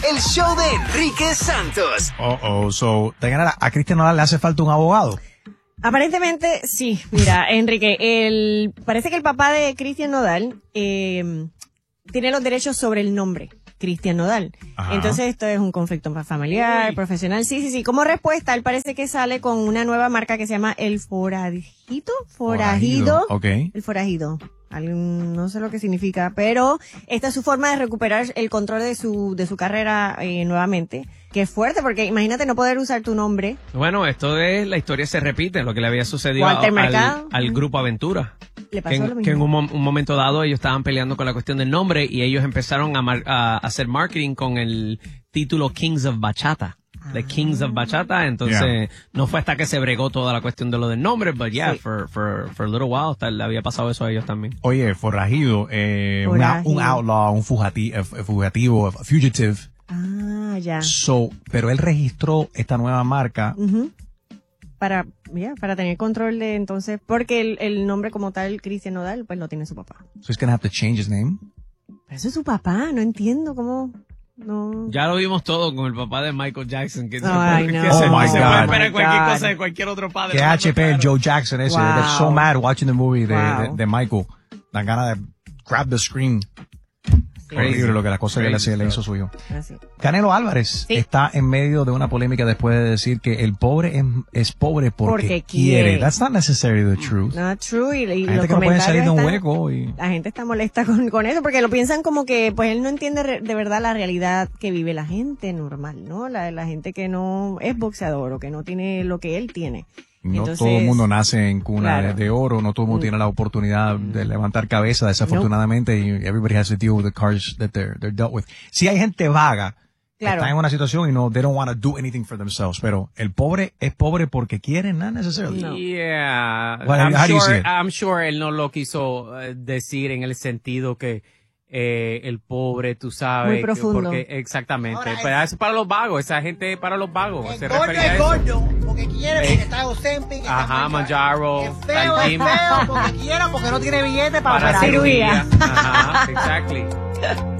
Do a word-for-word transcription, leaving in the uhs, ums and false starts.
el show de Enrique Santos. Oh, oh, so, de manera, a Cristian Nodal le hace falta un abogado. Aparentemente, sí. Mira, Enrique, el, parece que el papá de Cristian Nodal eh, tiene los derechos sobre el nombre, Cristian Nodal. Ajá. Entonces esto es un conflicto familiar, Uy. profesional. Sí, sí, sí. Como respuesta, él parece que sale con una nueva marca que se llama El Forajito. Forajido. Forajido. Okay. El Forajido. Algún, no sé lo que significa, pero esta es su forma de recuperar el control de su de su carrera eh, nuevamente. Que es fuerte, porque imagínate no poder usar tu nombre. Bueno, esto es, la historia se repite, lo que le había sucedido a, al, al grupo Aventura. Le pasó que, lo mismo. que en un, un momento dado ellos estaban peleando con la cuestión del nombre y ellos empezaron a, mar, a hacer marketing con el título Kings of Bachata. The Kings of Bachata, entonces yeah. no fue hasta que se bregó toda la cuestión de lo del nombre, but yeah, sí. for, for, for a little while hasta le había pasado eso a ellos también. Oye, Forrajido, eh, forajido. Un, un outlaw, un fugativo, fugativo, fugitive. Ah, ya. So, pero él registró esta nueva marca. Uh-huh. Para, yeah, para tener control de entonces, porque el, el nombre como tal, Cristian Nodal, pues lo tiene su papá. So he's gonna have to change his name? Pero eso es su papá, no entiendo cómo... No. Ya lo vimos todo con el papá de Michael Jackson. Que, Ay, se, no. que oh se, my se God. puede esperar Oh cualquier God. cosa de cualquier otro padre. Que H P, el Joe Jackson ese. Wow. They're so mad watching the movie de, Wow. de, de Michael. Dan ganas de grab the screen. Horrible lo que la cosa que le, le hizo a su hijo. Así. Canelo Álvarez sí. está en medio de una polémica después de decir que el pobre es, es pobre porque, porque quiere. quiere. That's not necessarily the truth. Not true. Y, y la los gente que no puede salir de un están, hueco. Y... La gente está molesta con, con eso porque lo piensan como que pues él no entiende re, de verdad la realidad que vive la gente normal, ¿no? La, la gente que no es boxeador o que no tiene lo que él tiene. No Entonces, todo el mundo nace en cuna claro. de, de oro, no todo el mundo mm. tiene la oportunidad de levantar cabeza, desafortunadamente, y nope. everybody has to deal with the cards that they're, they're dealt with. Si hay gente vaga, claro. que está en una situación y no, they don't want to do anything for themselves, pero el pobre es pobre porque quiere, not necessarily. No. Yeah, well, I'm, how do you see sure, it? I'm sure él no lo quiso uh, decir en el sentido que Eh, el pobre, tú sabes. Muy profundo. Porque, exactamente. Ahora, pero eso es para los vagos, esa gente es para los vagos. El se gordo refería a es eso. gordo porque quiere, porque está Ozempic. Ajá, Manjaro. Es feo, es feo porque quiere, porque no tiene billete para, para operar. cirugía. Ajá, exactly.